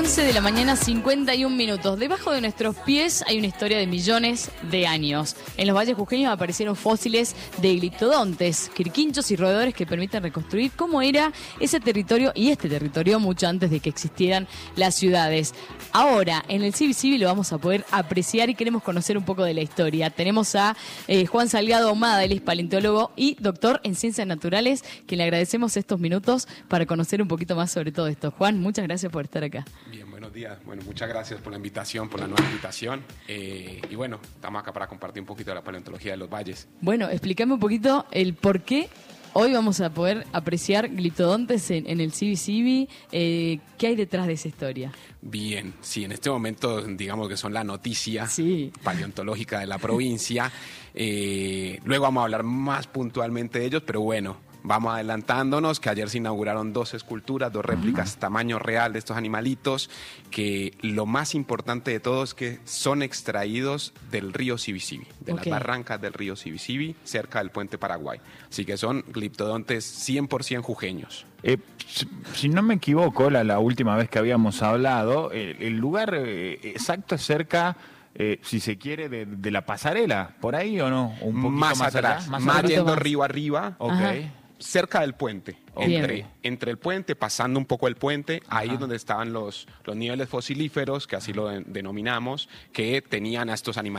11 de la mañana, 51 minutos. Debajo de nuestros pies hay una historia de millones de años. En los valles jujeños aparecieron fósiles de gliptodontes, quirquinchos y roedores que permiten reconstruir cómo era ese territorio y este territorio mucho antes de que existieran las ciudades. Ahora, en el CBCB lo vamos a poder apreciar y queremos conocer un poco de la historia. Tenemos a Juan Salgado Ahumada, él es paleontólogo y doctor en ciencias naturales, que le agradecemos estos minutos para conocer un poquito más sobre todo esto. Juan, muchas gracias por estar acá. Bien, buenos días. Bueno, muchas gracias por la invitación, por la nueva invitación. Y bueno, estamos acá para compartir un poquito de la paleontología de los valles. Bueno, explícame un poquito el por qué hoy vamos a poder apreciar gliptodontes en el CBCB. ¿Qué hay detrás de esa historia? Bien, sí, en este momento digamos que son la noticia paleontológica de la provincia. Luego vamos a hablar más puntualmente de ellos, pero bueno, vamos adelantándonos que ayer se inauguraron 2 esculturas, 2 réplicas tamaño real de estos animalitos, que lo más importante de todo es que son extraídos del río Sibisibi, de las barrancas del río Sibisibi, cerca del puente Paraguay. Así que son gliptodontes 100% jujeños. Si no me equivoco, la última vez que habíamos hablado, el lugar exacto es cerca... si se quiere, de la pasarela, ¿por ahí o no? Un poquito más atrás, más yendo río arriba, cerca del puente, entre el puente, pasando un poco el puente, ahí es donde estaban los niveles fosilíferos, que así lo denominamos, que tenían a estos animales.